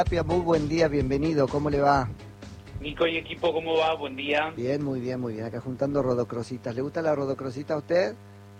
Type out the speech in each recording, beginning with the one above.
Tapia, muy buen día, bienvenido, ¿cómo le va? Nico y equipo, ¿cómo va? Buen día. Bien, muy bien, muy bien. Acá juntando rodocrositas. ¿Le gusta la rodocrosita a usted?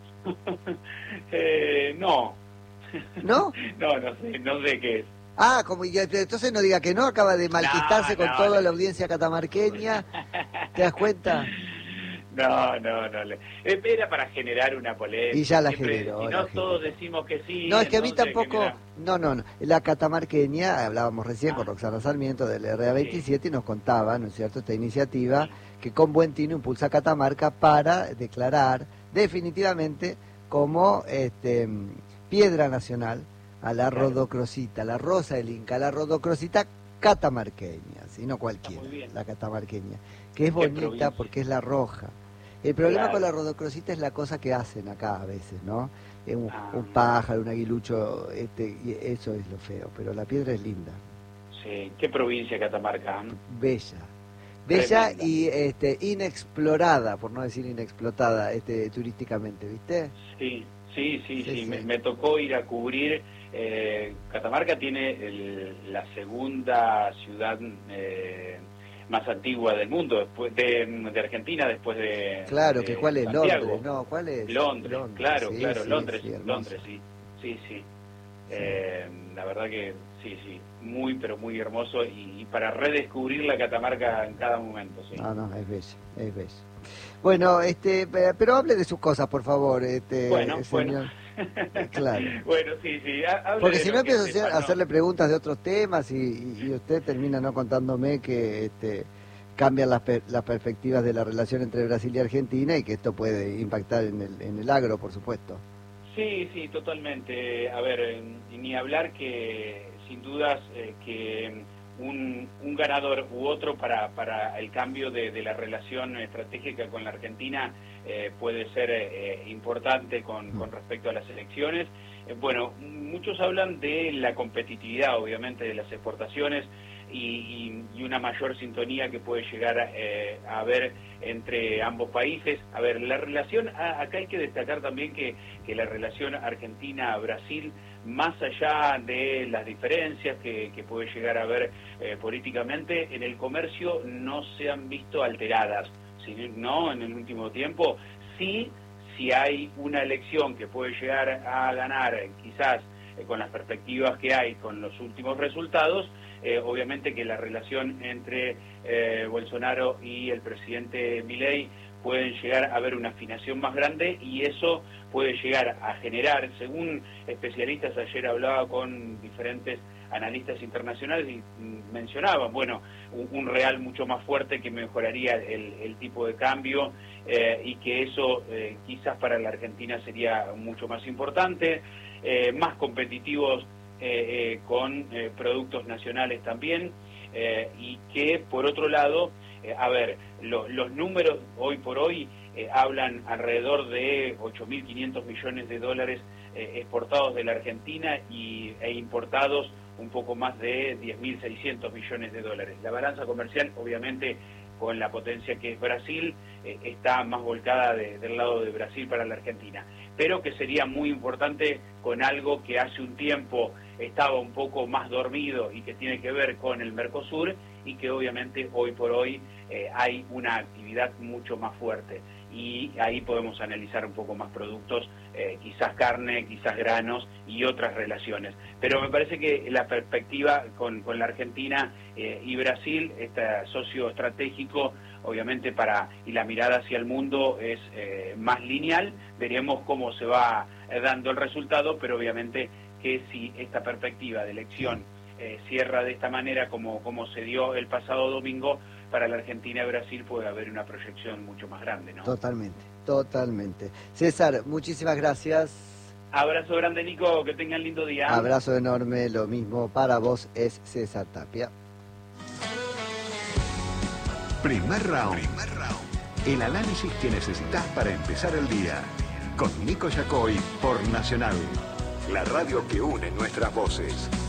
No. ¿No? No sé qué es. Ah, como entonces no diga que no, acaba de malquistarse con toda la audiencia catamarqueña. ¿Te das cuenta? No. Era para generar una polémica. Y ya la Siempre, generó. si no, todos decimos que sí. No, es que a mí tampoco... Genera... No. La catamarqueña, hablábamos recién con Roxana Sarmiento del RA27 y nos contaba, ¿no es cierto?, esta iniciativa que con buen tino impulsa a Catamarca para declarar definitivamente como piedra nacional a la rodocrosita, la rosa del Inca, la rodocrosita catamarqueña, si no cualquiera, la catamarqueña, que es bonita porque es la roja. El problema con la rodocrosita es la cosa que hacen acá a veces, ¿no? Un pájaro, un aguilucho, y eso es lo feo, pero la piedra es linda. Sí, ¿qué provincia Catamarca? Bella Tremenda. y inexplorada, por no decir inexplotada, turísticamente, ¿viste? Sí. Me tocó ir a cubrir. Catamarca tiene la segunda ciudad más antigua del mundo, después de Argentina, después de Claro, que ¿cuál es? Santiago. Londres, ¿no? ¿Cuál es? Londres, claro, Londres, sí. La verdad que sí, muy, pero muy hermoso y para redescubrir la Catamarca en cada momento, sí. No, es bella. Bueno, pero hable de sus cosas, por favor, Bueno. señor. Claro. Bueno, sí. Porque si no empiezo a hacerle preguntas de otros temas y usted termina no contándome que cambian las perspectivas de la relación entre Brasil y Argentina y que esto puede impactar en el agro, por supuesto. Sí, totalmente. A ver, ni hablar que sin dudas que un ganador u otro para el cambio de la relación estratégica con la Argentina puede ser importante con respecto a las elecciones. Bueno, muchos hablan de la competitividad, obviamente, de las exportaciones y una mayor sintonía que puede llegar a haber entre ambos países. A ver, la relación, acá hay que destacar también que la relación Argentina-Brasil, más allá de las diferencias que puede llegar a haber políticamente, en el comercio no se han visto alteradas, ¿no? En el último tiempo, sí, si hay una elección que puede llegar a ganar, quizás con las perspectivas que hay, con los últimos resultados, obviamente que la relación entre Bolsonaro y el presidente Milei pueden llegar a haber una afinación más grande y eso puede llegar a generar, según especialistas, ayer hablaba con diferentes analistas internacionales y mencionaban, bueno, un real mucho más fuerte que mejoraría el tipo de cambio y que eso quizás para la Argentina sería mucho más importante, más competitivos con productos nacionales también y que por otro lado, a ver, los números hoy por hoy hablan alrededor de 8.500 millones de dólares exportados de la Argentina e importados un poco más de 10.600 millones de dólares. La balanza comercial, obviamente, con la potencia que es Brasil, está más volcada del lado de Brasil para la Argentina. Pero que sería muy importante con algo que hace un tiempo estaba un poco más dormido y que tiene que ver con el Mercosur y que obviamente hoy por hoy hay una actividad mucho más fuerte. Y ahí podemos analizar un poco más productos, quizás carne, quizás granos y otras relaciones. Pero me parece que la perspectiva con la Argentina y Brasil, este socio estratégico, obviamente y la mirada hacia el mundo es más lineal. Veremos cómo se va dando el resultado, pero obviamente que si esta perspectiva de elección cierra de esta manera como se dio el pasado domingo, para la Argentina y Brasil puede haber una proyección mucho más grande, ¿no? Totalmente. César, muchísimas gracias. Abrazo grande, Nico, que tengan lindo día. Abrazo enorme, lo mismo para vos, es César Tapia. Primer round. El análisis que necesitas para empezar el día. Con Nico Yacoy por Nacional. La radio que une nuestras voces.